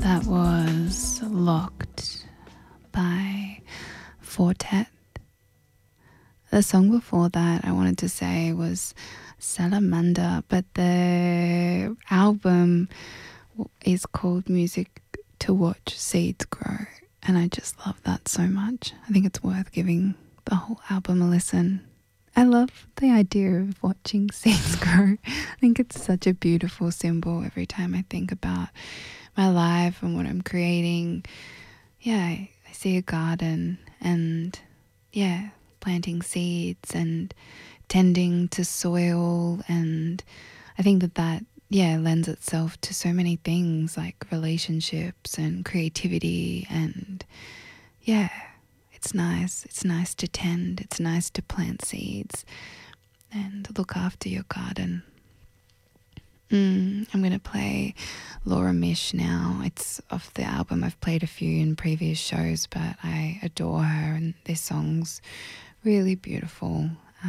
That was Locked by Fortet. The song before that I wanted to say was Salamander, but the album is called Music to Watch Seeds Grow, and I just love that so much. I think it's worth giving the whole album a listen. I love the idea of watching seeds grow. I think it's such a beautiful symbol every time I think about my life and what I'm creating. Yeah, I see a garden and planting seeds and tending to soil, and I think that lends itself to so many things like relationships and creativity, and it's nice. It's nice to tend. It's nice to plant seeds and look after your garden. I'm going to play Laura Mish now. It's off the album. I've played a few in previous shows, but I adore her, and this song's really beautiful.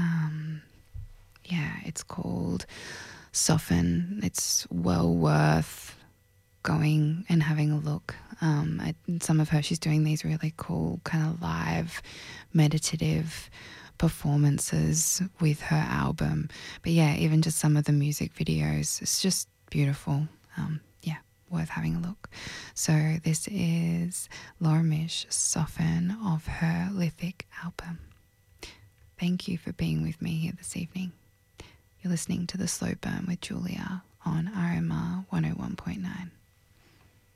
It's called Soften. It's well worth going and having a look. Some of her, she's doing these really cool kind of live meditative performances with her album. But even just some of the music videos, it's just beautiful. Worth having a look. So this is Laura Mish, Soften, of her Lithic album. Thank you for being with me here this evening. You're listening to The Slow Burn with Julia on RMR 101.9.